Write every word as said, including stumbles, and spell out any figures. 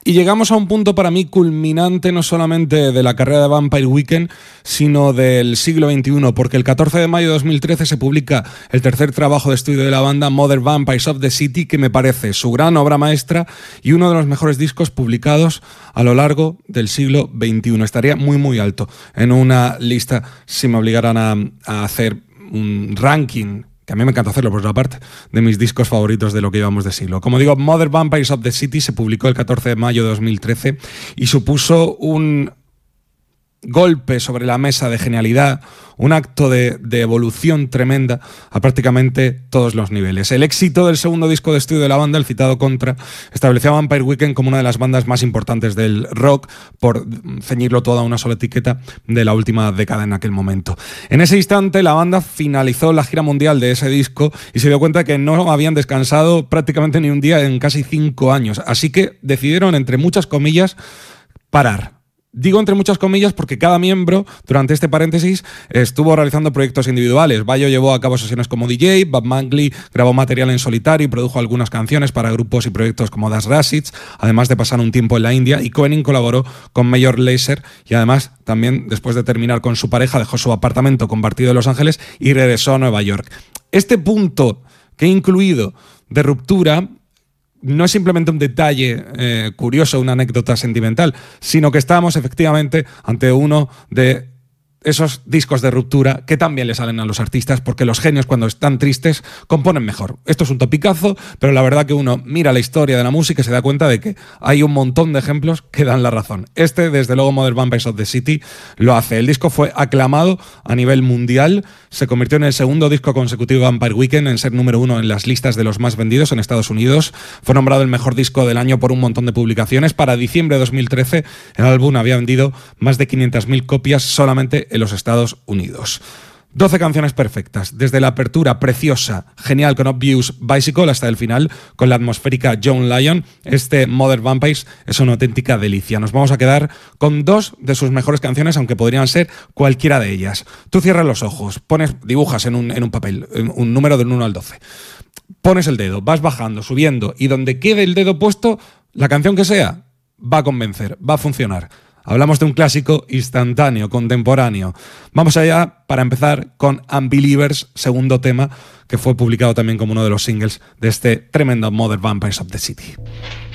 Y llegamos a un punto para mí culminante no solamente de la carrera de Vampire Weekend, sino del siglo veintiuno, porque el catorce de mayo de dos mil trece se publica el tercer trabajo de estudio de la banda, Modern Vampires of the City, que me parece su gran obra maestra y uno de los mejores discos publicados a lo largo del siglo veintiuno. Estaría muy muy alto en una lista si me obligaran a, a hacer un ranking, que a mí me encanta hacerlo por otra parte, de mis discos favoritos de lo que llevamos de siglo. Como digo, Modern Vampires of the City se publicó el catorce de mayo de dos mil trece y supuso un golpe sobre la mesa de genialidad, un acto de, de evolución tremenda a prácticamente todos los niveles. El éxito del segundo disco de estudio de la banda, el citado Contra, estableció a Vampire Weekend como una de las bandas más importantes del rock, por ceñirlo todo a una sola etiqueta, de la última década en aquel momento. En ese instante la banda finalizó la gira mundial de ese disco y se dio cuenta que no habían descansado prácticamente ni un día en casi cinco años, así que decidieron, entre muchas comillas, parar. Digo entre muchas comillas porque cada miembro, durante este paréntesis, estuvo realizando proyectos individuales. Bayo llevó a cabo sesiones como D J, Bob Mangley grabó material en solitario y produjo algunas canciones para grupos y proyectos como Das Racids, además de pasar un tiempo en la India, y Koenig colaboró con Major Lazer y además también, después de terminar con su pareja, dejó su apartamento compartido en Los Ángeles y regresó a Nueva York. Este punto que he incluido de ruptura no es simplemente un detalle eh, curioso, una anécdota sentimental, sino que estamos efectivamente ante uno de esos discos de ruptura que también le salen a los artistas, porque los genios, cuando están tristes, componen mejor. Esto es un topicazo, pero la verdad que uno mira la historia de la música y se da cuenta de que hay un montón de ejemplos que dan la razón. Este, desde luego, Modern Vampires of the City lo hace. El disco fue aclamado a nivel mundial, se convirtió en el segundo disco consecutivo de Vampire Weekend en ser número uno en las listas de los más vendidos en Estados Unidos. Fue nombrado el mejor disco del año por un montón de publicaciones. Para diciembre de dos mil trece, el álbum había vendido más de quinientas mil copias solamente en los Estados Unidos. doce canciones perfectas, desde la apertura preciosa, genial con Obvious Bicycle hasta el final con la atmosférica John Lyon. Este Modern Vampires es una auténtica delicia. Nos vamos a quedar con dos de sus mejores canciones, aunque podrían ser cualquiera de ellas. Tú cierras los ojos, pones, dibujas en un, en un papel un número del uno al doce, pones el dedo, vas bajando, subiendo, y donde quede el dedo puesto, la canción que sea va a convencer, va a funcionar. Hablamos de un clásico instantáneo, contemporáneo. Vamos allá para empezar con Unbelievers, segundo tema, que fue publicado también como uno de los singles de este tremendo Modern Vampires of the City.